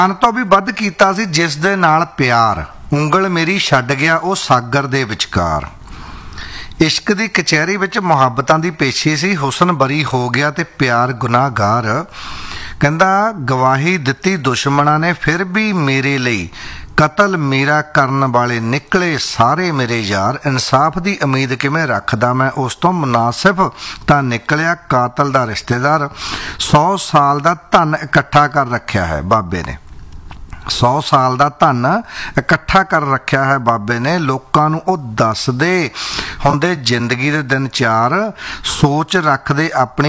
ਮਨ ਤੋਂ ਵੀ ਵੱਧ ਕੀਤਾ ਸੀ ਜਿਸ ਦੇ ਨਾਲ ਪਿਆਰ, ਉਂਗਲ ਮੇਰੀ ਛੱਡ ਗਿਆ ਉਹ ਸਾਗਰ ਦੇ ਵਿਚਕਾਰ। ਇਸ਼ਕ ਦੀ ਕਚਹਿਰੀ ਵਿੱਚ ਮੁਹੱਬਤਾਂ ਦੀ ਪੇਸ਼ੀ ਸੀ, ਹੁਸਨ ਬਰੀ ਹੋ ਗਿਆ ਤੇ ਪਿਆਰ ਗੁਨਾਹਗਾਰ। ਕਹਿੰਦਾ ਗਵਾਹੀ ਦਿੱਤੀ ਦੁਸ਼ਮਣਾਂ ਨੇ ਫਿਰ ਵੀ ਮੇਰੇ ਲਈ, ਕਤਲ ਮੇਰਾ ਕਰਨ ਵਾਲੇ ਨਿਕਲੇ ਸਾਰੇ ਮੇਰੇ ਯਾਰ। ਇਨਸਾਫ ਦੀ ਉਮੀਦ ਕਿਵੇਂ ਰੱਖਦਾ ਮੈਂ ਉਸ ਤੋਂ, ਮੁਨਾਸਿਫ ਤਾਂ ਨਿਕਲਿਆ ਕਾਤਲ ਦਾ ਰਿਸ਼ਤੇਦਾਰ। 100 ਸਾਲ ਦਾ ਧਨ ਇਕੱਠਾ ਕਰ ਰੱਖਿਆ ਹੈ ਬਾਬੇ ਨੇ, 100 ਸਾਲ ਦਾ ਧਨ ਇਕੱਠਾ ਕਰ ਰੱਖਿਆ ਹੈ ਬਾਬੇ ਨੇ। ਲੋਕਾਂ ਨੂੰ ਉਹ ਦੱਸਦੇ ਹੁੰਦੇ ਜ਼ਿੰਦਗੀ ਦੇ ਦਿਨ ਚਾਰ, ਸੋਚ ਰੱਖਦੇ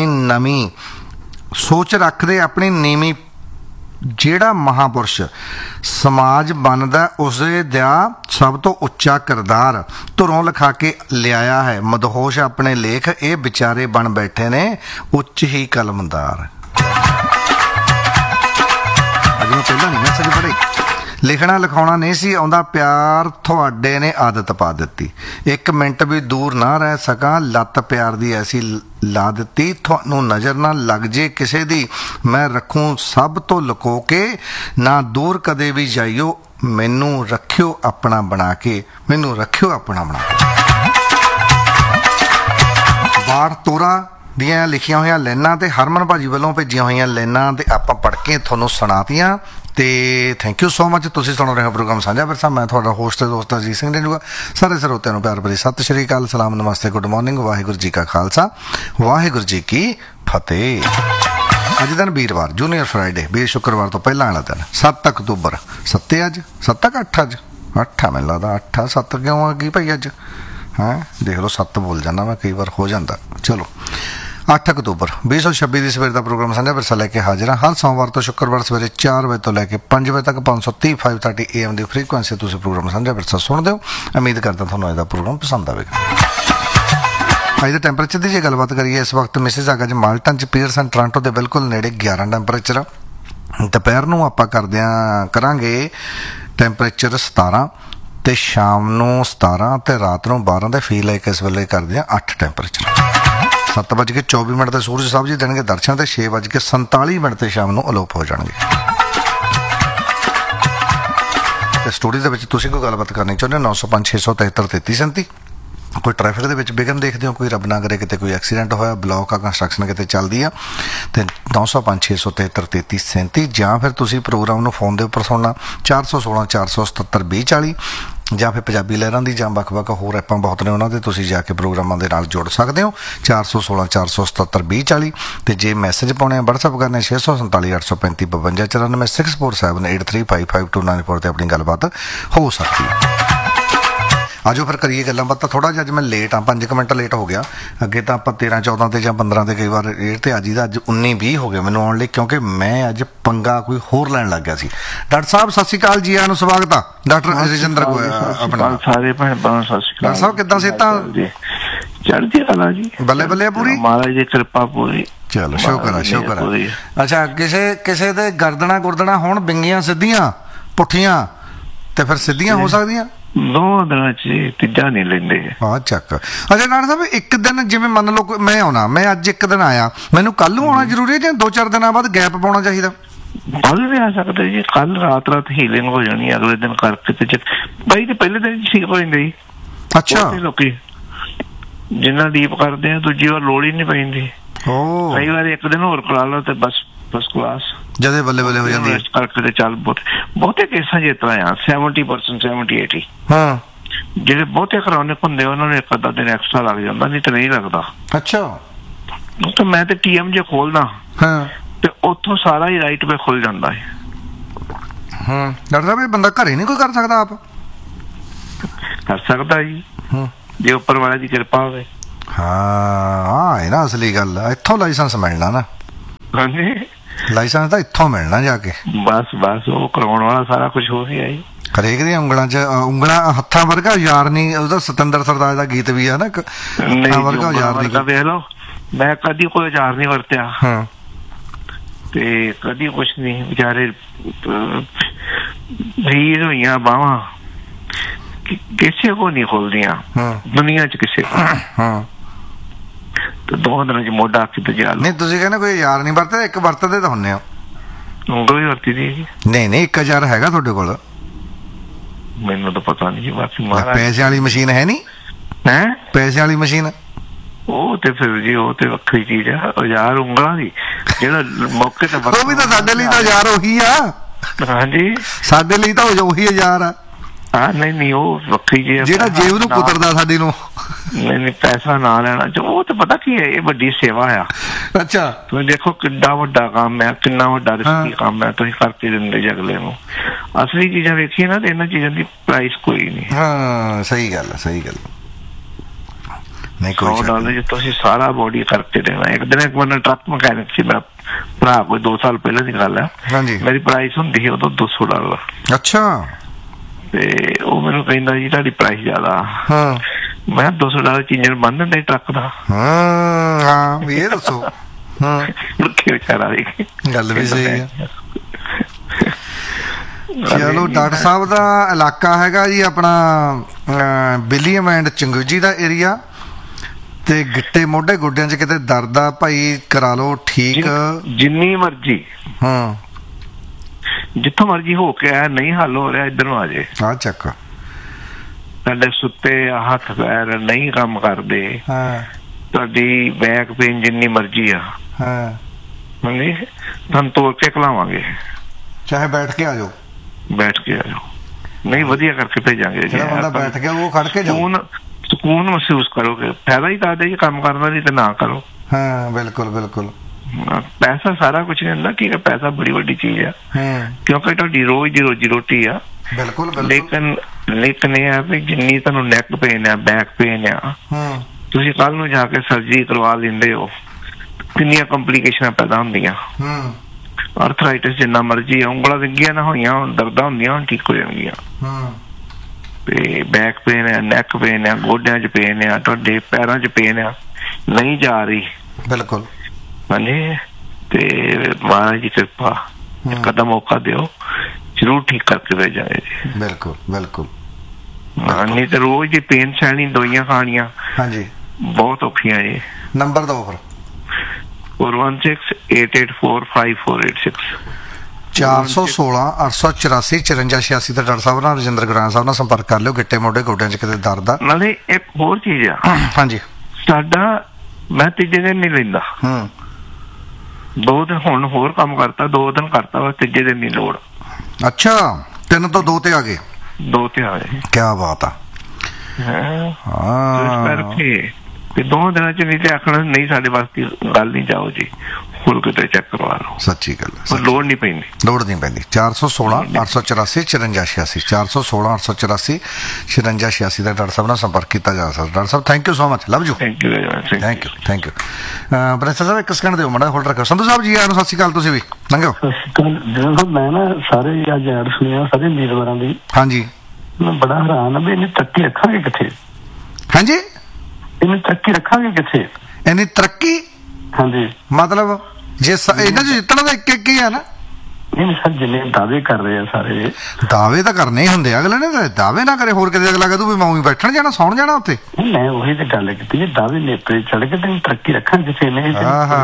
ਆਪਣੀ ਨੀਵੀਂ। ਜਿਹੜਾ ਮਹਾਂਪੁਰਸ਼ ਸਮਾਜ ਬਣਦਾ ਉਸਦੇ ਦਾ ਸਭ ਤੋਂ ਉੱਚਾ ਕਿਰਦਾਰ, ਧੁਰੋਂ ਲਿਖਾ ਕੇ ਲਿਆਇਆ ਹੈ ਮਦਹੋਸ਼ ਆਪਣੇ ਲੇਖ। ਇਹ ਵਿਚਾਰੇ ਬਣ ਬੈਠੇ ਨੇ ਉੱਚ ਹੀ ਕਲਮਦਾਰ। ਪਹਿਲਾਂ ਨਹੀਂ ਮੈਸੇਜ ਪੜ੍ਹੇ, ਲਿਖਣਾ ਲਿਖਾਉਣਾ ਨਹੀਂ ਸੀ ਆਉਂਦਾ, ਪਿਆਰ ਤੁਹਾਡੇ ਨੇ ਆਦਤ ਪਾ ਦਿੱਤੀ। 1 ਮਿੰਟ ਵੀ ਦੂਰ ਨਾ ਰਹਿ ਸਕਾਂ, ਲੱਤ ਪਿਆਰ ਦੀ ਐਸੀ ਲਾ ਦਿੱਤੀ। ਤੁਹਾਨੂੰ ਨਜ਼ਰ ਨਾ ਲੱਗ ਜੇ ਕਿਸੇ ਦੀ, ਮੈਂ ਰੱਖੂੰ ਸਭ ਤੋਂ ਲੁਕੋ ਕੇ। ਨਾ ਦੂਰ ਕਦੇ ਵੀ ਜਾਈਓ, ਮੈਨੂੰ ਰੱਖਿਓ ਆਪਣਾ ਬਣਾ ਕੇ, ਮੈਨੂੰ ਰੱਖਿਓ ਆਪਣਾ ਬਣਾ ਕੇ। ਬਾੜ ਤੋਰਾ ਦੀਆਂ ਲਿਖੀਆਂ ਹੋਈਆਂ ਲਾਈਨਾਂ ਤੇ ਹਰਮਨ ਭਾਜੀ ਵੱਲੋਂ ਭੇਜੀਆਂ ਹੋਈਆਂ ਲਾਈਨਾਂ ਤੇ ਆਪਾਂ ਪੜ੍ਹ ਕੇ ਤੁਹਾਨੂੰ ਸੁਣਾਤੀਆਂ। ਤੇ ਥੈਂਕ ਯੂ ਸੋ ਮਚ। ਤੁਸੀਂ ਸੁਣ ਰਹੇ ਹੋ ਪ੍ਰੋਗਰਾਮ ਸਾਂਝਾ ਵਿਰਸਾ। ਮੈਂ ਤੁਹਾਡਾ ਹੋਸਟ ਤੇ ਦੋਸਤ ਅਜੀਤ ਸਿੰਘ ਢੇਂਡੂਆ। ਸਾਰੇ ਸਰੋਤਿਆਂ ਨੂੰ ਪਿਆਰ ਭਰੀ ਸਤਿ ਸ਼੍ਰੀ ਅਕਾਲ, ਸਲਾਮ, ਨਮਸਤੇ, ਗੁੱਡ ਮਾਰਨਿੰਗ। ਵਾਹਿਗੁਰੂ ਜੀ ਕਾ ਖਾਲਸਾ, ਵਾਹਿਗੁਰੂ ਜੀ ਕੀ ਫਤਿਹ। ਅੱਜ ਦਿਨ ਵੀਰਵਾਰ, ਜੂਨੀਅਰ ਫਰਾਈਡੇ, ਵੀਰ ਸ਼ੁੱਕਰਵਾਰ ਤੋਂ ਪਹਿਲਾਂ ਵਾਲਾ ਦਿਨ, 7 ਅਕਤੂਬਰ। 7 ਅੱਜ 7 ਕਿ 8 ਅੱਜ 8 ਮੈਨੂੰ ਲੱਗਦਾ 8 7 ਕਿਉਂ ਆ ਗਈ ਭਾਈ ਅੱਜ? ਹੈਂ ਦੇਖ ਲਓ, 7 ਬੋਲ ਜਾਂਦਾ ਮੈਂ, ਕਈ ਵਾਰ ਹੋ ਜਾਂਦਾ। ਚਲੋ 8 ਅਕਤੂਬਰ 2026 ਦੀ ਸਵੇਰ ਦਾ ਪ੍ਰੋਗਰਾਮ ਸਾਂਝਾ ਵਿਰਸਾ ਲੈ ਕੇ ਹਾਜ਼ਰ ਹਾਂ। ਹਰ ਸੋਮਵਾਰ ਤੋਂ ਸ਼ੁੱਕਰਵਾਰ ਸਵੇਰੇ 4 ਵਜੇ ਤੋਂ ਲੈ ਕੇ 5 ਵਜੇ ਤੱਕ 530 530 AM ਦੀ ਫ੍ਰੀਕੁਐਂਸੀ ਤੁਸੀਂ ਪ੍ਰੋਗਰਾਮ ਸਾਂਝਾ ਵਿਰਸਾ ਸੁਣਦੇ ਹੋ। ਉਮੀਦ ਕਰਦਾ ਤੁਹਾਨੂੰ ਅੱਜ ਦਾ ਪ੍ਰੋਗਰਾਮ ਪਸੰਦ ਆਵੇਗਾ। ਅੱਜ ਦੇ ਟੈਂਪਰੇਚਰ ਦੀ ਜੇ ਗੱਲਬਾਤ ਕਰੀਏ, ਇਸ ਵਕਤ ਮਿਸਿਸਾਗਾ 'ਚ ਮਾਲਟਨ 'ਚ ਪੀਅਰਸਨ ਟੋਰਾਂਟੋ ਦੇ ਬਿਲਕੁਲ ਨੇੜੇ 11 ਟੈਂਪਰੇਚਰ। ਦੁਪਹਿਰ ਨੂੰ ਆਪਾਂ ਕਰਾਂਗੇ ਟੈਂਪਰੇਚਰ 17 ਤੇ ਸ਼ਾਮ ਨੂੰ 17 ਤੇ ਰਾਤ ਨੂੰ 12 ਤੇ ਫੀਲ ਲਾਈਕ ਇਸ ਵੇਲੇ ਕਰਦੇ ਆ 8 ਟੈਂਪਰੇਚਰ। 7:24 ਤੇ ਸੂਰਜ ਸਾਹਿਬ ਜੀ ਦੇਣਗੇ ਦਰਸ਼ਨ ਤੇ 6:47 ਤੇ ਸ਼ਾਮ ਨੂੰ ਅਲੋਪ ਹੋ ਜਾਣਗੇ। ਤੇ ਸਟੂਡੀਓ ਦੇ ਵਿੱਚ ਤੁਸੀਂ ਕੋਈ ਗੱਲਬਾਤ ਕਰਨੀ ਚਾਹੁੰਦੇ ਹੋ 905 673 3337। ਕੋਈ ਟ੍ਰੈਫਿਕ ਦੇ ਵਿੱਚ ਵਿਘਨ ਦੇਖਦੇ ਹੋ, ਕੋਈ ਰੱਬ ਨਾ ਕਰੇ ਕਿਤੇ ਕੋਈ ਐਕਸੀਡੈਂਟ ਹੋਇਆ, ਬਲੌਕ ਆ, ਕੰਸਟਰਕਸ਼ਨ ਕਿਤੇ ਚੱਲਦੀ ਆ, ਤੇ 905 673 3337। ਜਾਂ ਫਿਰ ਤੁਸੀਂ ਪ੍ਰੋਗਰਾਮ ਨੂੰ ਫੋਨ ਦੇ ਉੱਪਰ ਸੁਣਨਾ 416 477 2040, ਜਾਂ ਫਿਰ ਪੰਜਾਬੀ ਲਹਿਰਾਂ ਦੀ ਜਾਂ ਵੱਖ-ਵੱਖ ਹੋਰ ਐਪਾਂ ਬਹੁਤ ਨੇ, ਉਹਨਾਂ ਦੇ ਤੁਸੀਂ ਜਾ ਕੇ ਪ੍ਰੋਗਰਾਮਾਂ ਦੇ ਨਾਲ ਜੁੜ ਸਕਦੇ ਹੋ 416 477 2040। ਤੇ ਜੇ ਮੈਸੇਜ ਪਾਉਣੇ ਆ WhatsApp ਕਰਨੇ 647 835 52 94 647 835529 ਤੇ ਆਪਣੀ ਗੱਲਬਾਤ ਹੋ ਸਕਦੀ ਹੈ। ਆਜੋ ਫਿਰ ਕਰੀਏ ਗੱਲਾਂ ਬਾਤਾਂ। ਥੋੜ੍ਹਾ ਜਿਹਾ ਅੱਜ ਮੈਂ ਲੇਟ ਹਾਂ, 5 ਮਿੰਟ ਲੇਟ ਹੋ ਗਿਆ। ਅੱਗੇ ਤਾਂ ਆਪਾਂ 13 14 ਤੇ ਜਾਂ 15 ਤੇ ਕਈ ਵਾਰ ਰੇਟ ਤੇ ਅੱਜ ਦਾ ਅੱਜ 19 20 ਹੋ ਗਿਆ ਮੈਨੂੰ ਆਉਣ ਲਈ, ਕਿਉਂਕਿ ਮੈਂ ਅੱਜ ਪੰਗਾ ਕੋਈ ਹੋਰ ਲੈਣ ਲੱਗ ਗਿਆ ਸੀ। ਡਾਕਟਰ ਸਾਹਿਬ ਸਤਿ ਸ਼੍ਰੀ ਅਕਾਲ ਜੀ, ਆਇਆਂ ਨੂੰ ਸਵਾਗਤ ਆ। ਡਾਕਟਰ ਰਜਿੰਦਰ ਆਪਣਾ ਸਾਰੇ ਭੈਣ ਭਰਾ ਸਤਿ ਸ਼੍ਰੀ ਅਕਾਲ। ਡਾਕਟਰ ਸਾਹਿਬ ਕਿੱਦਾਂ ਸਿਹਤਾਂ? ਚੜ੍ਹਦੀ ਕਲਾ ਜੀ, ਬੱਲੇ ਬੱਲੇ ਪੂਰੀ, ਮਹਾਰਾਜ ਦੀ ਕਿਰਪਾ ਪੂਰੀ। ਚਲੋ ਸ਼ੁਕਰ ਆ ਸ਼ੁਕਰ ਆ। ਅੱਛਾ, ਕਿਸੇ ਦੇ ਗਰਦਨਾਂ ਹੋਣ ਵਿੰਗੀਆਂ ਸਿੱਧੀਆਂ ਪੁੱਠੀਆਂ ਤੇ ਫਿਰ ਸਿੱਧੀਆਂ ਹੋ ਸਕਦੀਆਂ? 2 ਦਿਨਾਂ ਚ ਤੀਜਾ ਨਹੀਂ ਲੈਂਦੇ। ਹਾਂ ਚੱਕ। ਅੱਛਾ ਡਾਕਟਰ ਸਾਹਿਬ, ਇੱਕ ਦਿਨ ਜਿਵੇਂ ਮੰਨ ਲਓ ਮੈਂ ਆਉਣਾ, ਮੈਂ ਅੱਜ ਇੱਕ ਦਿਨ ਆਇਆ, ਮੈਨੂੰ ਕੱਲ ਨੂੰ ਆਉਣਾ ਜ਼ਰੂਰੀ ਹੈ ਜਾਂ 2-4 ਦਿਨਾਂ ਬਾਅਦ ਗੈਪ ਪਾਉਣਾ ਚਾਹੀਦਾ? ਕੱਲ ਵੀ ਆ ਸਕਦੇ ਜੀ, ਕੱਲ ਰਾਤ ਹੀਲਿੰਗ ਹੋ ਜਾਣੀ, ਅਗਲੇ ਦਿਨ ਕਰਕੇ ਤੇ ਬਾਈ ਤੇ ਪਹਿਲੇ ਦਿਨ ਠੀਕ ਹੋ ਜਾਂਦੇ ਜੀ। ਅੱਛਾ, ਲੋਕੀ ਜਿੰਨਾ ਡੀਪ ਕਰਦੇ ਆ ਦੂਜੀ ਵਾਰ ਲੋੜ ਹੀ ਨਹੀਂ ਪੈਂਦੀ। ਕਈ ਵਾਰ ਇੱਕ ਦਿਨ ਹੋਰ ਕਰਾ ਲਓ ਤੇ ਬਸ ਫਸਟ ਕਲਾਸ ਜਦੇ ਬੱਲੇ ਬੱਲੇ ਹੋ ਜਾਂਦੀ ਹੈ ਕਰਕੇ। ਤੇ ਚੱਲ ਬਹੁਤੇ ਕੇਸਾਂ ਚ ਇਸ ਤਰ੍ਹਾਂ ਆ 70% 70-80। ਹਾਂ, ਜਿਹੜੇ ਬਹੁਤੇ ਕਰਾਉਣੇ ਹੁੰਦੇ ਉਹਨਾਂ ਨੂੰ 1 ਅੱਧਾ ਦਿਨ ਐਕਸਟਰਾ ਲੱਗ ਜਾਂਦਾ, ਨਹੀਂ ਤਾਂ ਨਹੀਂ ਲੱਗਦਾ। ਅੱਛਾ, ਤਾਂ ਮੈਂ ਤੇ TM ਜੇ ਖੋਲਦਾ ਹਾਂ ਤੇ ਉੱਥੋਂ ਸਾਰਾ ਹੀ ਰਾਈਟ ਵੇ ਖੁੱਲ ਜਾਂਦਾ ਹੈ। ਹਾਂ ਡਾਕਟਰ ਸਾਹਿਬ, ਇਹ ਬੰਦਾ ਘਰੇ ਨਹੀਂ ਕੋਈ ਕਰ ਸਕਦਾ? ਆਪ ਕਰ ਸਕਦਾ ਜੀ, ਜੇ ਉੱਪਰ ਵਾਲੇ ਦੀ ਕਿਰਪਾ ਹੋਵੇ। ਹਾਂ ਇਹ ਨਾ ਅਸਲੀ ਗੱਲ ਆ, ਇੱਥੋਂ ਲਾਇਸੈਂਸ ਮਿਲਣਾ ਨਾ। ਹਾਂਜੀ, ਲਾਇਸੈਂਸ ਤਾਂ ਇੱਥੋਂ ਮਿਲਣਾ ਜਾ ਕੇ। ਬਸ ਉਹ ਕਰਵਾਉਣ ਵਾਲਾ ਸਾਰਾ ਕੁਝ ਹੋ ਗਿਆ ਜੀ। ਹਰੇਕ ਦੀਆਂ ਉਂਗਲਾਂ ਹੱਥਾਂ ਵਰਗਾ ਯਾਰ ਨਹੀਂ, ਉਹਦਾ ਸਤਿੰਦਰ ਸਰਤਾਜ ਦਾ ਗੀਤ ਵੀ ਆ ਨਾ, ਹੱਥਾਂ ਵਰਗਾ ਯਾਰ ਨਹੀਂ। ਵੇਖ ਲਓ, ਮੈਂ ਕਦੀ ਕੋਈ ਯਾਰ ਨਹੀਂ ਵਰਤਿਆ ਤੇ ਕਦੀ ਕੁਛ ਨਹੀਂ। ਵਿਚਾਰੇ ਭੀੜ ਹੋਈਆਂ ਬਾਹਾਂ ਕਿਸੇ ਕੋ ਨਹੀਂ ਖੁੱਲਦੀਆਂ ਦੁਨੀਆ ਚ, ਕਿਸੇ ਕੋ। ਤੇ 2 ਦਿਨਾਂ ਚ ਮੋਢਾ ਕਿਤੇ ਜਾ। ਨਹੀਂ ਤੁਸੀਂ ਕਹਿੰਦੇ ਕੋਈ ਯਾਰ ਨਹੀਂ ਵਰਤਦੇ, ਇੱਕ ਵਰਤਦੇ ਤਾਂ ਹੁੰਦੇ ਹੋ। ਉਂਗਲ ਹੀ ਵਰਤੀ ਦੀ ਜੀ। ਨਹੀਂ 1000 ਹੈਗਾ ਤੁਹਾਡੇ ਕੋਲ? ਮੈਨੂੰ ਤਾਂ ਪਤਾ ਨਹੀਂ ਜੀ, ਬਾਕੀ ਮਹਾਰਾਜ। ਪੈਸੇ ਵਾਲੀ ਮਸ਼ੀਨ ਹੈ ਨਹੀਂ? ਹੈ ਪੈਸੇ ਵਾਲੀ ਮਸ਼ੀਨ? ਉਹ ਤੇ ਫਿਰ ਜੀ ਉਹ ਤੇ ਵੱਖਰੀ ਚੀਜ਼ ਆ, ਔਜ਼ਾਰ ਉਂਗਲਾਂ ਦੀ ਜਿਹੜਾ ਮੌਕੇ ਤੇ ਉਹ ਵੀ ਤਾਂ ਸਾਡੇ ਲਈ ਤਾਂ 1000 ਉਹੀ ਆ। ਹਾਂਜੀ, ਸਾਡੇ ਲਈ ਤਾਂ ਉਹੀ 1000 ਆ। ਹਾਂ ਨਹੀਂ ਉਹ ਵੱਖਰੀ ਚੀਜ਼, ਜਿਹੜਾ ਜੇਬ ਨੂੰ ਕੁਤਰਦਾ ਸਾਡੀ ਨੂੰ। ਨਹੀਂ ਪੈਸਾ ਨਾ ਲੈਣਾ ਉਹ ਤਾਂ ਪਤਾ ਕੀ ਹੈ, ਇਹ ਵੱਡੀ ਸੇਵਾ ਆ। ਅੱਛਾ, ਤੁਸੀਂ ਦੇਖੋ ਕਿੰਨਾ ਵੱਡਾ ਕੰਮ ਹੈ, ਕਿੰਨਾ ਵੱਡਾ ਰਿਸਕੀ ਕੰਮ ਹੈ, ਤੁਸੀਂ ਕਰਕੇ ਦਿੰਦੇ ਜੀ ਅਗਲੇ ਨੂੰ। ਅਸਲੀ ਚੀਜ਼ਾਂ ਵੇਖੀਏ ਨਾ ਤੇ ਇਹਨਾਂ ਚੀਜ਼ਾਂ ਦੀ ਪ੍ਰਾਈਸ ਕੋਈ ਨਹੀਂ। ਹਾਂ ਸਹੀ ਗੱਲ ਹੈ, ਸਹੀ ਗੱਲ। ਨਹੀਂ ਕੋਈ $100 ਚ ਤੁਸੀਂ ਸਾਰਾ ਬੋਡੀ ਕਰਕੇ ਦੇਣਾ। ਇੱਕ ਦਿਨ ਇੱਕ ਬੰਦਾ ਟਰੱਕ ਮਕੈਨਿਕ ਸੀ ਮੇਰਾ ਭਰਾ, ਕੋਈ 2 ਸਾਲ ਪਹਿਲਾਂ ਦੀ ਗੱਲ ਹੈ। ਹਾਂਜੀ, ਮੇਰੀ ਪ੍ਰਾਈਸ ਹੁੰਦੀ ਸੀ ਉਦੋਂ $200। ਅੱਛਾ। ਤੇ ਉਹ ਮੈਨੂੰ ਕਹਿੰਦਾ ਜੀ ਤੁਹਾਡੀ ਪ੍ਰਾਈਸ ਜ਼ਿਆਦਾ। ਹਾਂ, ਮੈਂ $200 ਚ ਇੰਜਣ ਬੰਨ ਦਿੰਦਾ ਟਰੱਕ ਦਾ। ਹਾਂ ਵੀ ਇਹ ਦੱਸੋ। ਹਾਂ ਮੁੜਕੇ ਵਿਚਾਰਾ ਦੇਖੇ, ਗੱਲ ਵੀ ਸਹੀ ਹੈ। ਚਲੋ ਡਾਕਟਰ ਸਾਹਿਬ ਦਾ ਇਲਾਕਾ ਹੈਗਾ ਜੀ ਆਪਣਾ ਵਿਲੀਅਮ ਐਂਡ ਚੰਗੂਜੀ ਦਾ ਏਰੀਆ, ਤੇ ਗਿੱਟੇ ਮੋਢੇ ਗੋਡਿਆਂ 'ਚ ਕਿਤੇ ਦਰਦ ਆ ਭਾਈ, ਕਰਾ ਲਓ ਠੀਕ ਜਿੰਨੀ ਮਰਜ਼ੀ। ਹਾਂ, ਜਿੱਥੋਂ ਮਰਜ਼ੀ ਹੋ ਕੇ ਆਇਆ, ਨਹੀਂ ਹੱਲ ਹੋ ਰਿਹਾ ਇੱਧਰ ਨੂੰ ਆ ਜਾਏ। ਆ ਚੱਕ ਤੁਹਾਡੇ ਸੁੱਤੇ ਹੱਥ ਪੈਰ ਨਹੀਂ ਕੰਮ ਕਰਦੇ, ਹਾਂ, ਤੁਹਾਡੀ ਬੈਕ ਪੇਨ ਜਿੰਨੀ ਮਰਜ਼ੀ ਆ, ਹਾਂ ਹਾਂਜੀ ਤੁਹਾਨੂੰ ਤੋੜ ਕੇ ਖਿਲਾਵਾਂਗੇ। ਚਾਹੇ ਬੈਠ ਕੇ ਆ ਜਾਓ, ਬੈਠ ਕੇ ਆ ਜਾਓ, ਨਹੀਂ ਵਧੀਆ ਕਰਕੇ ਭੇਜਾਂਗੇ। ਜਿਹੜਾ ਬੰਦਾ ਬੈਠ ਗਿਆ ਉਹ ਖੜ ਕੇ ਜਾਓ, ਸਕੂਨ ਮਹਿਸੂਸ ਕਰੋਗੇ। ਫਾਇਦਾ ਹੀ ਤਾਂ ਜੀ ਕੰਮ ਕਰਨਾ, ਨਹੀਂ ਤੇ ਨਾ ਕਰੋ। ਹਾਂ ਬਿਲਕੁਲ ਬਿਲਕੁਲ। ਪੈਸਾ ਸਾਰਾ ਕੁਝ ਨਹੀਂ ਹੁੰਦਾ, ਕੀ ਪੈਸਾ ਬੜੀ ਵੱਡੀ ਚੀਜ਼ ਆ, ਕਿਉਂਕਿ ਤੁਹਾਡੀ ਰੋਜ਼ ਦੀ ਰੋਜੀ ਰੋਟੀ ਆ। ਬਿਲਕੁਲ। ਲੇਕਿਨ ਇਹ ਆ ਵੀ ਜਿੰਨੀ ਤੁਹਾਨੂੰ ਨੈਕ ਪੇਨ ਆ, ਬੈਕ ਪੇਨ ਆ, ਤੁਸੀਂ ਕੱਲ ਨੂੰ ਜਾ ਕੇ ਸਰਜਰੀ ਕਰਵਾ ਲੈਂਦੇ ਹੋ, ਕਿੰਨੀਆਂ ਕੰਪਲੀਕੇਸ਼ਨਾਂ ਪੈਦਾ ਹੁੰਦੀਆਂ। ਆਰਥਰਾਈਟਿਸ ਜਿੰਨਾ ਮਰਜ਼ੀ ਆ, ਉਂਗਲਾਂ ਵਿੰਗੀਆਂ ਨਾ ਹੋਈਆਂ ਹੁਣ, ਦਰਦਾਂ ਹੁੰਦੀਆਂ ਹੁਣ ਠੀਕ ਹੋ ਜਾਣਗੀਆਂ। ਤੇ ਬੈਕ ਪੇਨ ਆ, ਨੈਕ ਪੇਨ ਆ, ਗੋਡਿਆਂ 'ਚ ਪੇਨ ਆ, ਤੁਹਾਡੇ ਪੈਰਾਂ 'ਚ ਪੇਨ ਆ, ਨਹੀਂ ਜਾ ਰਹੀ। ਬਿਲਕੁਲ ਹਾਂਜੀ, ਤੇ ਮਹਾਰਾਜ ਜੀ ਕਿਰਪਾ, ਇੱਕ ਅੱਧਾ ਮੌਕਾ ਦਿਓ, ਜ਼ਰੂਰ ਠੀਕ ਕਰਕੇ ਭੇਜਾਂਗੇ ਜੀ। ਬਿਲਕੁਲ ਬਿਲਕੁਲ। ਨਹੀਂ ਤੇ ਰੋਜ਼ ਦੀ ਪੇਨ ਸਹਿਣੀ, ਦਵਾਈਆਂ ਖਾਣੀਆਂ ਹਾਂਜੀ ਬਹੁਤ ਔਖੀਆਂ ਜੀ। ਨੰਬਰ ਦਿਓ ਫਿਰ। 4168845486 416 884 5486 ਤੇ ਡਾਕਟਰ ਸਾਹਿਬ ਨਾਲ ਰਜਿੰਦਰ ਗੁਰਾਨ ਸਾਹਿਬ ਨਾਲ ਸੰਪਰਕ ਕਰ ਲਿਓ। ਗਿੱਟੇ ਮੋਢੇ ਗੋਡਿਆਂ 'ਚ ਕਿਤੇ ਦਰਦ ਆ। ਨਾਲੇ ਇੱਕ ਹੋਰ ਚੀਜ਼ ਆ ਹਾਂਜੀ, ਸਾਡਾ ਮੈਂ ਤੀਜੇ ਦਿਨ ਨਹੀਂ ਲੈਂਦਾ। 2 ਦਿਨ ਹੁਣ ਹੋਰ ਕੰਮ ਕਰਤਾ, 2 ਦਿਨ ਕਰਤਾ ਵਾ, ਤੀਜੇ ਦਿਨ ਨਹੀਂ ਲੋੜ। ਅੱਛਾ, 3 ਤੋਂ 2 ਤੇ ਆ ਗਏ। 2 ਤੇ ਆ ਗਏ, ਕੀ ਬਾਤ ਆ। ਤੇ 2 ਦਿਨਾਂ 'ਚ ਨਹੀਂ ਤੇ ਆਖਣਾ ਨਹੀਂ ਸਾਡੇ ਵਾਸਤੇ ਗੱਲ ਨਹੀਂ, ਜਾਓ ਜੀ ਹੋਰ ਕਿਤੇ ਚੈੱਕ ਕਰਵਾ ਲਓ। ਸੱਚੀ ਗੱਲ ਹੈ, ਲੋੜ ਨਹੀਂ ਪੈਂਦੀ, ਲੋੜ ਨਹੀਂ ਪੈਂਦੀ। 416 884 5486 416 884 5486 ਦਾ ਡਾਕਟਰ ਸਾਹਿਬ ਨਾਲ ਸੰਪਰਕ ਕੀਤਾ ਜਾ ਸਕਦਾ। Doctor Sahib thank you so much, love you. Thank you. Professor ਸਾਹਿਬ ਇੱਕ ਸਕਿੰਡ ਦਿਓ, ਮਾੜਾ ਹੋਲਡ ਰੱਖੋ। ਸੰਧੂ ਸਾਹਿਬ ਜੀ ਆਇਆਂ ਨੂੰ ਸਤਿ ਸ਼੍ਰੀ ਅਕਾਲ, ਤੁਸੀਂ ਵੀ ਲੰਘੋ। ਮੈਂ ਨਾ ਸਾਰੇ ਅੱਜ ਐਡ ਸੁਣਿਆ ਸਾਰੇ ਉਮੀਦਵਾਰਾਂ ਦੀ। ਹਾਂਜੀ, ਮੈਂ ਬੜਾ ਹੈਰਾਨ ਆ ਵੀ ਇਹਨੇ ਤਰੱਕੀ ਰੱਖਾਂਗੇ ਕਿੱਥੇ। ਹਾਂਜੀ, ਇਹਨੂੰ ਤਰੱਕੀ ਰੱਖਾਂਗੇ ਕਿੱਥੇ, ਇਹਨੀ ਤਰੱਕੀ। ਹਾਂਜੀ, ਮਤਲਬ ਜੇ ਇਹਨਾਂ 'ਚ ਜਿੱਤਣਾ ਤਾਂ ਇੱਕ ਹੀ ਆ ਨਾ। ਨਹੀਂ ਸਰ, ਜਿੰਨੇ ਦਾਅਵੇ ਕਰ ਰਹੇ ਆ ਸਾਰੇ, ਦਾਅਵੇ ਤਾਂ ਕਰਨੇ ਹੀ ਹੁੰਦੇ। ਅਗਲੇ ਨੇ ਦਾਅਵੇ ਨਾ ਕਰੇ, ਹੋਰ ਕਿਤੇ ਅਗਲਾ ਕਹੇ ਤੂੰ ਵੀ ਮੈਂ ਉਹੀ ਬੈਠਣ ਜਾਣਾ, ਸੌਣ ਜਾਣਾ ਉੱਥੇ। ਮੈਂ ਉਹੀ ਤੇ ਗੱਲ ਕੀਤੀ, ਦਾਅਵੇ ਨੇਪਰੇ ਚੜ ਕੇ ਤੈਨੂੰ ਤਰੱਕੀ ਰੱਖਾਂਗੇ ਕਿਸੇ ਨੇ।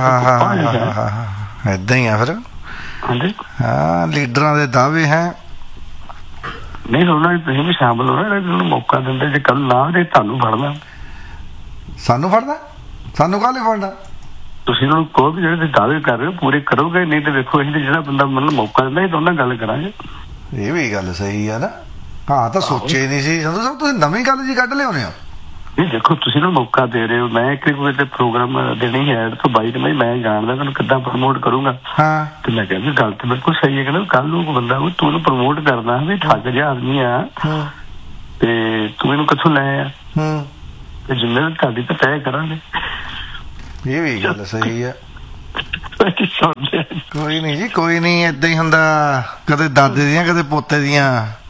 ਏਦਾਂ ਹੀ ਆ ਫਿਰ। ਹਾਂਜੀ ਹਾਂ, ਲੀਡਰਾਂ ਦੇ ਦਾਅਵੇ ਹੈ ਨਹੀਂ ਹੋਣਾ, ਤੁਸੀਂ ਵੀ ਸ਼ਾਮਲ ਹੋ ਨਾ, ਮੌਕਾ ਦਿੰਦੇ। ਜੇ ਕੱਲ ਨਾ ਦੇ ਤੁਹਾਨੂੰ ਫੜਨਾ, ਸਾਨੂੰ ਫੜਨਾ, ਸਾਨੂੰ ਕਾਹਲੇ ਫੜਨਾ। ਤੁਸੀਂ ਉਹਨਾਂ ਨੂੰ ਕਹੋ ਵੀ ਜਿਹੜੇ ਦਾਅਵੇ ਕਰ ਰਹੇ ਹੋ ਪੂਰੇ ਕਰੋਗੇ, ਨਹੀਂ ਤੇ ਵੇਖੋ ਅਸੀਂ ਜਿਹੜਾ ਬੰਦਾ ਮਤਲਬ ਮੌਕਾ ਦਿੰਦਾ ਇਹ ਤਾਂ ਉਹਨਾਂ ਗੱਲ ਕਰਾਂਗੇ। ਇਹ ਵੀ ਗੱਲ ਸਹੀ ਆ ਨਾ। ਹਾਂ ਤਾਂ ਸੋਚੇ ਨਹੀਂ ਸੀ ਸੰਧੂ ਸਾਹਿਬ, ਤੁਸੀਂ ਨਵੀਂ ਗੱਲ ਜੀ ਕੱਢ ਲਿਆਉਂਦੇ ਹੋ। ਨਹੀਂ ਦੇਖੋ, ਤੁਸੀਂ ਨਾ ਮੌਕਾ ਦੇ ਰਹੇ ਹੋ। ਮੈਂ ਇੱਕ ਕੋਈ ਤੇ ਪ੍ਰੋਗਰਾਮ ਦੇਣੀ ਹੈ ਤੋਂ ਬਾਈ ਤੇ ਮੈਂ ਜਾਣਦਾ ਤੁਹਾਨੂੰ ਕਿੱਦਾਂ ਪ੍ਰਮੋਟ ਕਰੂੰਗਾ। ਹਾਂ ਤੇ ਮੈਂ ਕਹਿੰਦਾ ਗੱਲ ਤਾਂ ਬਿਲਕੁਲ ਸਹੀ ਹੈ। ਕਹਿੰਦਾ ਕੱਲ ਨੂੰ ਬੰਦਾ ਤੂੰ ਉਹਨੂੰ ਪ੍ਰਮੋਟ ਕਰਨਾ ਵੀ ਠੱਗ ਜਿਹਾ ਆਦਮੀ ਆ ਤੇ ਤੂੰ ਇਹਨੂੰ ਕਿੱਥੋਂ ਲੈ ਆ, ਤੇ ਜ਼ਿੰਮੇਵਾਰੀ ਤੁਹਾਡੀ ਤਾਂ ਤੈਅ ਕਰਾਂਗੇ। ਇਹ ਵੀ ਗੱਲ ਸਹੀ ਹੈ। ਕੋਈ ਨਹੀਂ ਜੀ, ਕੋਈ ਨਹੀਂ, ਏਦਾਂ ਹੀ ਹੁੰਦਾ, ਕਦੇ ਦਾਦੇ ਦੀਆਂ ਕਦੇ ਪੋਤੇ ਦੀਆਂ।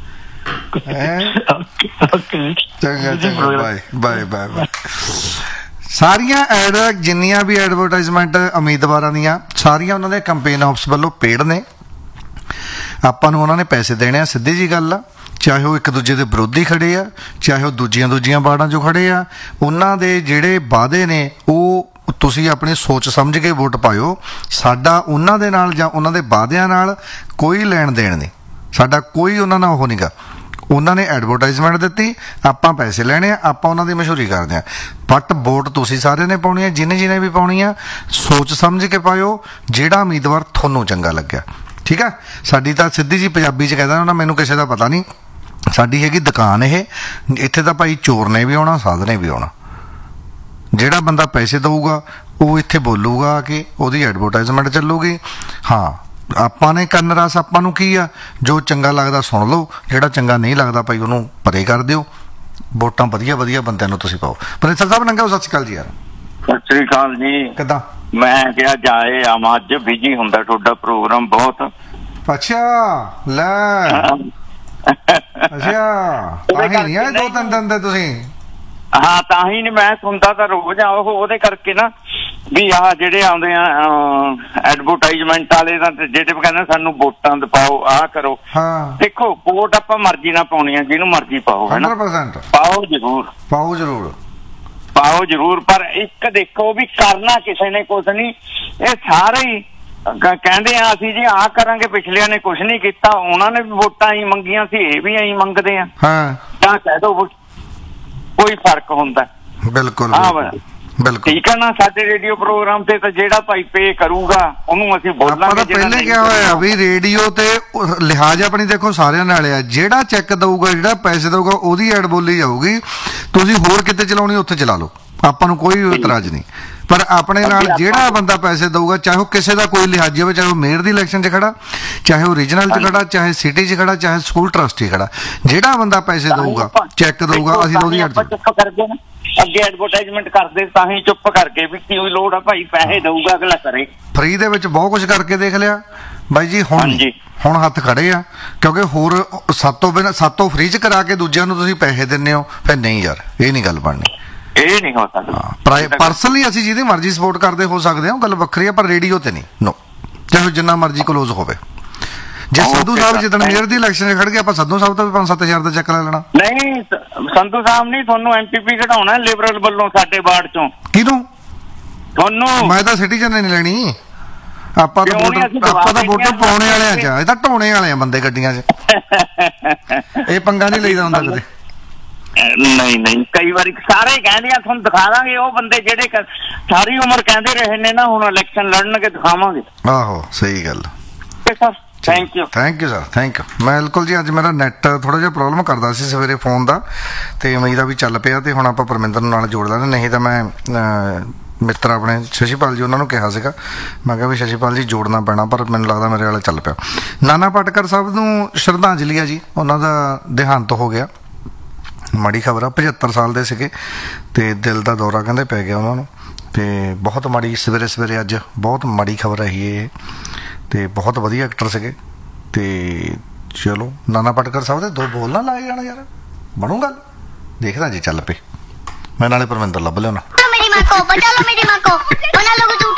ਚੰਗਾ ਚੰਗਾ, ਬਾਏ ਬਾਏ ਬਾਏ ਬਾਏ। ਸਾਰੀਆਂ ਐਡ ਜਿੰਨੀਆਂ ਵੀ ਐਡਵਰਟਾਈਜ਼ਮੈਂਟ ਉਮੀਦਵਾਰਾਂ ਦੀਆਂ, ਸਾਰੀਆਂ ਉਹਨਾਂ ਦੇ ਕੰਪੇਨ ਆਫਿਸ ਵੱਲੋਂ ਪੇਡ ਨੇ। ਆਪਾਂ ਨੂੰ ਉਹਨਾਂ ਨੇ ਪੈਸੇ ਦੇਣੇ ਆ, ਸਿੱਧੀ ਜੀ ਗੱਲ ਆ। ਚਾਹੇ ਉਹ ਇੱਕ ਦੂਜੇ ਦੇ ਵਿਰੋਧੀ ਖੜੇ ਆ, ਚਾਹੇ ਉਹ ਦੂਜੀਆਂ ਵਾਰਡਾਂ 'ਚੋਂ ਖੜੇ ਆ, ਉਹਨਾਂ ਦੇ ਜਿਹੜੇ ਵਾਅਦੇ ਨੇ ਉਹ ਤੁਸੀਂ ਆਪਣੀ ਸੋਚ ਸਮਝ ਕੇ ਵੋਟ ਪਾਇਓ। ਸਾਡਾ ਉਹਨਾਂ ਦੇ ਨਾਲ ਜਾਂ ਉਹਨਾਂ ਦੇ ਵਾਅਦਿਆਂ ਨਾਲ ਕੋਈ ਲੈਣ ਦੇਣ ਨਹੀਂ, ਸਾਡਾ ਕੋਈ ਉਹਨਾਂ ਨਾਲ ਉਹ ਨਹੀਂਗਾ। ਉਹਨਾਂ ਨੇ ਐਡਵਰਟਾਈਜ਼ਮੈਂਟ ਦਿੱਤੀ, ਆਪਾਂ ਪੈਸੇ ਲੈਣੇ ਆ, ਆਪਾਂ ਉਹਨਾਂ ਦੀ ਮਸ਼ਹੂਰੀ ਕਰਦੇ ਆ। ਬਟ ਵੋਟ ਤੁਸੀਂ ਸਾਰਿਆਂ ਨੇ ਪਾਉਣੀ ਹੈ, ਜਿਹਨੇ ਵੀ ਪਾਉਣੀ ਆ ਸੋਚ ਸਮਝ ਕੇ ਪਾਇਓ, ਜਿਹੜਾ ਉਮੀਦਵਾਰ ਤੁਹਾਨੂੰ ਚੰਗਾ ਲੱਗਿਆ। ਠੀਕ ਆ, ਸਾਡੀ ਤਾਂ ਸਿੱਧੀ ਜੀ ਪੰਜਾਬੀ 'ਚ ਕਹਿੰਦਾ ਉਹਨਾਂ, ਮੈਨੂੰ ਕਿਸੇ ਦਾ ਪਤਾ ਨਹੀਂ, ਸਾਡੀ ਹੈਗੀ ਦੁਕਾਨ ਇਹ, ਇੱਥੇ ਤਾਂ ਭਾਈ ਚੋਰ ਨੇ ਵੀ ਆਉਣਾ, ਸਾਧ ਨੇ ਵੀ ਆਉਣਾ। ਜਿਹੜਾ ਬੰਦਾ ਪੈਸੇ ਦਊਗਾ ਉਹ ਇੱਥੇ ਬੋਲੂਗਾ ਕਿ ਉਹਦੀ ਐਡਵਰਟਾਈਜ਼ਮੈਂਟ ਚੱਲੂਗੀ। ਹਾਂ, ਆਪਾਂ ਨੇ ਕੰਨ ਰਸ, ਆਪਾਂ ਨੂੰ ਕੀ ਆ, ਜੋ ਚੰਗਾ ਲੱਗਦਾ ਸੁਣ ਲਓ, ਜਿਹੜਾ ਚੰਗਾ ਨਹੀਂ ਲੱਗਦਾ ਭਾਈ ਉਹਨੂੰ ਪਰੇ ਕਰ ਦਿਓ। ਵੋਟਾਂ ਵਧੀਆ ਬੰਦਿਆਂ ਨੂੰ ਤੁਸੀਂ ਪਾਓ। ਪ੍ਰਿੰਸੀਪਲ ਸਾਹਿਬ ਨੰਗਾ, ਸਤਿ ਸ਼੍ਰੀ ਅਕਾਲ ਜੀ। ਯਾਰ ਸਤਿ ਸ੍ਰੀ ਅਕਾਲ ਜੀ। ਕਿੱਦਾਂ? ਮੈਂ ਕਿਹਾ ਜਾਏ ਆਵਾਂ, ਅੱਜ ਬਿਜੀ ਹੁੰਦਾ ਤੁਹਾਡਾ ਪ੍ਰੋਗਰਾਮ ਬਹੁਤ। ਅੱਛਾ ਲੈ, ਅੱਛਾ ਤਾਂ ਹੀ ਨਹੀਂ ਆਏ 2-3 ਦਿਨ ਦੇ ਤੁਸੀਂ? ਹਾਂ, ਤਾਂ ਹੀ ਨਹੀਂ, ਮੈਂ ਸੁਣਦਾ ਤਾਂ ਰੋਜ਼ ਆ। ਉਹਦੇ ਕਰਕੇ ਨਾ ਵੀ ਆਹ ਜਿਹੜੇ ਆਉਂਦੇ ਆ ਐਡਵਰਟਾਈਜ਼ਮੈਂਟ ਵਾਲੇ ਦਾ, ਜਿਹੜੇ ਕਹਿੰਦੇ ਸਾਨੂੰ ਵੋਟਾਂ ਪਾਓ, ਆਹ ਕਰੋ। ਦੇਖੋ, ਵੋਟ ਆਪਾਂ ਮਰਜ਼ੀ ਨਾਲ ਪਾਉਣੀ ਆ, ਜਿਹਨੂੰ ਮਰਜ਼ੀ ਪਾਓ, ਹੈ ਨਾ। 100% ਪਾਓ ਜ਼ਰੂਰ, ਪਰ ਇੱਕ ਦੇਖੋ ਵੀ ਕਰਨਾ ਕਿਸੇ ਨੇ ਕੁਛ ਨਹੀਂ। ਇਹ ਸਾਰੇ ਹੀ ਕਹਿੰਦੇ ਆ ਅਸੀਂ ਜੀ ਆਹ ਕਰਾਂਗੇ, ਪਿਛਲਿਆਂ ਨੇ ਕੁਛ ਨਹੀਂ ਕੀਤਾ, ਉਹਨਾਂ ਨੇ ਵੀ ਵੋਟਾਂ ਹੀ ਮੰਗੀਆਂ ਸੀ, ਇਹ ਵੀ ਐਂ ਮੰਗਦੇ ਆ। ਤਾਂ ਕਹਿ ਦੋ ਕੋਈ ਫਰਕ ਹੁੰਦਾ? ਬਿਲਕੁਲ ਬਿਲਕੁਲ, ਠੀਕ ਹੈ ਨਾ। ਸਾਡੇ ਰੇਡੀਓ ਪ੍ਰੋਗਰਾਮ ਤੇ ਤਾਂ ਜਿਹੜਾ ਭਾਈ ਪੇ ਕਰੂਗਾ ਉਹਨੂੰ ਅਸੀਂ ਬੋਲਾਂਗੇ। ਆਪਾਂ ਤਾਂ ਪਹਿਲੇ ਕਿਹਾ ਹੋਇਆ ਵੀ ਰੇਡੀਓ ਤੇ ਲਿਹਾਜ਼ ਆਪਣੀ ਦੇਖੋ ਸਾਰਿਆਂ ਨਾਲ ਆ, ਜਿਹੜਾ ਚੈੱਕ ਦਊਗਾ, ਜਿਹੜਾ ਪੈਸੇ ਦਊਗਾ, ਉਹਦੀ ਐਡ ਬੋਲੀ ਜਾਊਗੀ। ਤੁਸੀਂ ਹੋਰ ਕਿਤੇ ਚਲਾਉਣੀ ਉੱਥੇ ਚਲਾ ਲਓ, ਆਪਾਂ ਨੂੰ ਕੋਈ ਇਤਰਾਜ਼ ਨਹੀਂ। ਪਰ ਆਪਣੇ ਨਾਲ ਜਿਹੜਾ ਬੰਦਾ ਪੈਸੇ ਦਊਗਾ, ਚਾਹੇ ਉਹ ਕਿਸੇ ਦਾ ਕੋਈ ਲਿਹਾਜ਼ ਹੋਵੇ, ਚਾਹੇ ਉਹ ਮੇਅਰ ਦੀ ਇਲੈਕਸ਼ਨ 'ਚ ਖੜਾ, ਚਾਹੇ ਉਹ ਰੀਜਨਲ 'ਚ ਖੜਾ, ਚਾਹੇ ਸਿਟੀ 'ਚ ਖੜਾ, ਚਾਹੇ ਸਕੂਲ ਟਰਸਟੀ ਖੜਾ, ਜਿਹੜਾ ਬੰਦਾ ਪੈਸੇ ਦਊਗਾ, ਚੈੱਕ ਦਊਗਾ, ਅਸੀਂ ਉਹਦੀ ਐਡ ਅੱਗੇ ਐਡਵਰਟਾਈਜ਼ਮੈਂਟ ਕਰਦੇ ਤਾਂ ਹੀ ਚੁੱਪ ਕਰਕੇ ਵੀ ਕੀ ਲੋੜ ਆ ਭਾਈ, ਪੈਸੇ ਦਊਗਾ ਅਗਲਾ ਕਰੇ। ਫ੍ਰੀ ਦੇ ਵਿੱਚ ਬਹੁਤ ਕੁਝ ਕਰਕੇ ਦੇਖ ਲਿਆ ਬਾਈ ਜੀ। ਹੁਣ ਹੱਥ ਖੜੇ ਆ, ਕਿਉਂਕਿ ਹੋਰ ਸਾਤੋਂ ਫ੍ਰੀ 'ਚ ਕਰਾ ਕੇ ਦੂਜਿਆਂ ਨੂੰ ਤੁਸੀਂ ਪੈਸੇ ਦਿੰਦੇ ਹੋ, ਫਿਰ ਨਹੀਂ ਯਾਰ, ਇਹ ਨਹੀਂ ਗੱਲ ਬਣਨੀ। ਇਹ ਨਹੀਂ ਹੋ ਸਕਦਾ। ਪਰਸਨਲੀ ਅਸੀਂ ਜਿਹਦੀ ਮਰਜ਼ੀ ਸਪੋਰਟ ਕਰਦੇ ਹੋ ਸਕਦੇ ਹਾਂ, ਗੱਲ ਵੱਖਰੀ ਆ, ਪਰ ਰੇਡੀਓ ਤੇ ਨਹੀਂ। ਨੋ, ਚਾਹੇ ਜਿੰਨਾ ਮਰਜ਼ੀ ਕਲੋਜ਼ ਹੋਵੇ। ਜੇ ਸੰਧੂ ਸਾਹਿਬ ਜਿੱਦਣ ਮੇਅਰ ਦੀ ਇਲੈਕਸ਼ਨ 'ਚ ਖੜ ਗਏ, ਆਪਾਂ ਸੰਧੂ ਸਾਹਿਬ ਤੋਂ ਵੀ 5-7 ਹਜ਼ਾਰ ਦਾ ਚੈੱਕ ਲੈ ਲੈਣਾ। ਨਹੀਂ, ਸੰਧੂ ਸਾਹਿਬ ਨਹੀਂ, ਤੁਹਾਨੂੰ ਐਮਪੀਪੀ ਘਟਾਉਣਾ ਲਿਬਰਲ ਵੱਲੋਂ ਸਾਡੇ ਵਾਰਡ ਚੋਂ। ਕਿਹਨੂੰ? ਤੁਹਾਨੂੰ। ਮੈਂ ਤਾਂ ਸਿਟੀਜ਼ਨ ਨਹੀਂ ਲੈਣੀ। ਆਪਾਂ ਤਾਂ ਵੋਟਰ ਪਾਉਣੇ ਵਾਲੇ ਆ, ਇਹ ਤਾਂ ਢੋਣੇ ਵਾਲੇ ਆ ਬੰਦੇ ਗੱਡੀਆਂ 'ਚ। ਇਹ ਪੰਗਾ ਨਹੀਂ ਲਈਦਾ ਹੁੰਦਾ ਕਦੇ। ਨਹੀਂ, ਕਈ ਵਾਰੀ ਸਾਰੇ ਕਹਿੰਦੇ ਆ ਤੁਹਾਨੂੰ ਦਿਖਾ ਦਾਂਗੇ, ਉਹ ਬੰਦੇ ਜਿਹੜੇ ਸਾਰੀ ਉਮਰ ਕਹਿੰਦੇ ਰਹੇ ਨੇ ਨਾ, ਹੁਣ ਇਲੈਕਸ਼ਨ ਲੜਨਗੇ, ਦਿਖਾਵਾਂਗੇ। ਆਹੋ, ਸਹੀ ਗੱਲ। Thank you sir, thank you. ਬਿਲਕੁਲ ਜੀ, ਅੱਜ ਮੇਰਾ ਨੈਟ ਥੋੜਾ ਜਿਹਾ ਪ੍ਰੋਬਲਮ ਕਰਦਾ ਸੀ ਸਵੇਰੇ ਫੋਨ ਦਾ, ਤੇ ਉਮੀਦ ਆ ਵੀ ਚੱਲ ਪਿਆ, ਤੇ ਹੁਣ ਆਪਾਂ ਪਰਮਿੰਦਰ ਨੂੰ ਨਾਲ ਜੋੜ ਲੈਂਦੇ। ਨਹੀਂ ਤਾਂ ਮੈਂ ਮਿੱਤਰ ਆਪਣੇ ਸ਼ਸ਼ੀਪਾਲ ਜੀ, ਉਹਨਾਂ ਨੂੰ ਕਿਹਾ ਸੀਗਾ, ਮੈਂ ਕਿਹਾ ਵੀ ਸ਼ਸ਼ੀਪਾਲ ਜੀ ਜੋੜਨਾ ਪੈਣਾ, ਪਰ ਮੈਨੂੰ ਲੱਗਦਾ ਮੇਰੇ ਵਾਲਾ ਚੱਲ ਪਿਆ। ਨਾਨਾ ਪਾਟੇਕਰ ਸਾਹਿਬ ਨੂੰ ਸ਼ਰਧਾਂਜਲੀ ਆ ਜੀ, ਉਹਨਾਂ ਦਾ ਦੇਹਾਂਤ ਹੋ ਗਿਆ। ਮਾੜੀ ਖਬਰ ਆ, 75 ਸਾਲ ਦੇ ਸੀਗੇ, ਤੇ ਦਿਲ ਦਾ ਦੌਰਾ ਕਹਿੰਦੇ ਪੈ ਗਿਆ ਉਹਨਾਂ ਨੂੰ, ਤੇ ਬਹੁਤ ਮਾੜੀ ਸਵੇਰੇ ਅੱਜ ਬਹੁਤ ਮਾੜੀ ਖਬਰ ਰਹੀ ਇਹ। ਤੇ ਬਹੁਤ ਵਧੀਆ ਐਕਟਰ ਸੀਗੇ। ਤੇ ਚਲੋ, ਨਾਨਾ ਪਾਟੇਕਰ ਸਾਹਿਬ ਦੇ 2 ਬੋਲ ਨਾ ਲਾਏ ਜਾਣਾ ਯਾਰ, ਬਣੂ ਗੱਲ। ਦੇਖਦਾ ਜੀ, ਚੱਲ ਪਏ। ਮੈਂ ਨਾਲੇ ਪਰਮਿੰਦਰ ਲੱਭ ਲਿਆਉਣਾ।